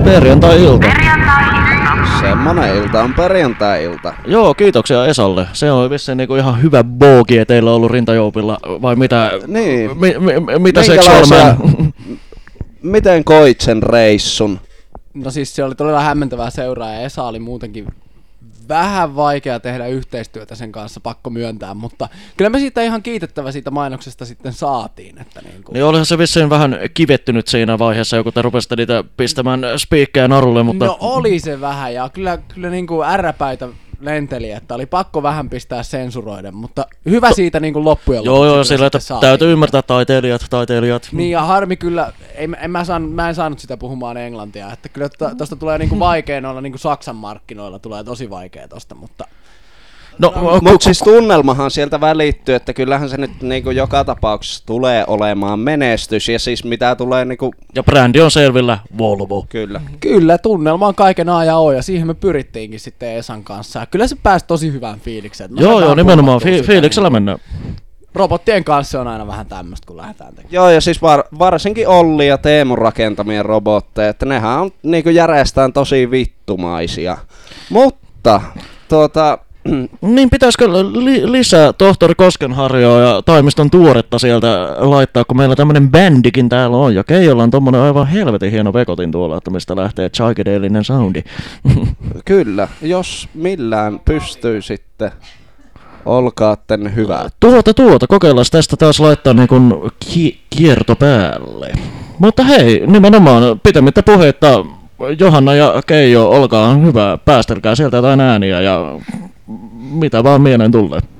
Perjantai-ilta. Semmonen ilta on perjantai-ilta. Joo, kiitoksia Esalle. Se on vissiin niinku ihan hyvä boogi, et teillä on ollut rintajoupilla, vai mitä? Niin. Mitä seksuaalinen? Miten koit sen reissun? No siis se oli todella hämmentävää seuraa ja Esa oli muutenkin vähän vaikea tehdä yhteistyötä sen kanssa, pakko myöntää, mutta kyllä me siitä ihan kiitettävä siitä mainoksesta sitten saatiin. Että niin olihan se vissiin vähän kivettynyt siinä vaiheessa, joku te rupesitte niitä pistämään spiikkejä narulle, mutta... No oli se vähän ja kyllä niin kuin ärräpäitä lenteli, että oli pakko vähän pistää sensuroiden, mutta hyvä siitä niin kuin loppujen lopuksi. Joo, sillä että täytyy ymmärtää taiteilijat. Niin ja harmi kyllä, mä en saanut sitä puhumaan englantia, että kyllä tosta tulee niin kuin vaikea noilla niin kuin Saksan markkinoilla, tulee tosi vaikea tosta, mutta... Mutta siis tunnelmahan sieltä välittyy, että kyllähän se nyt niinku joka tapauksessa tulee olemaan menestys ja siis mitä tulee niinku... Ja brändi on selvillä, Volvo. Kyllä, tunnelma on kaiken A ja O ja siihen me pyrittiinkin sitten Esan kanssa ja kyllä se pääsi tosi hyvään fiilikseen. Joo, nimenomaan fiiliksellä mennään. Robottien kanssa on aina vähän tämmöistä, kun lähdetään tekemään. Joo, ja siis varsinkin Olli ja Teemun rakentamien robotteja, että nehän on niinku järjestään tosi vittumaisia. Mutta, niin pitäisikö lisää tohtori Koskenharjoa ja Taimiston Tuoretta sieltä laittaa, kun meillä tämmönen bändikin täällä on, ja Keijolla on tommonen aivan helvetin hieno vekotin tuolla, että mistä lähtee psykedeellinen soundi. Kyllä, jos millään pystyy sitten, olkaatten hyvää. Kokeillaan tästä taas laittaa niin kuin kierto päälle. Mutta hei, nimenomaan pitämättä puhetta, Johanna ja Keijo, olkaa hyvä, päästelkää sieltä jotain ääniä ja mitä vaan mieleen tulee.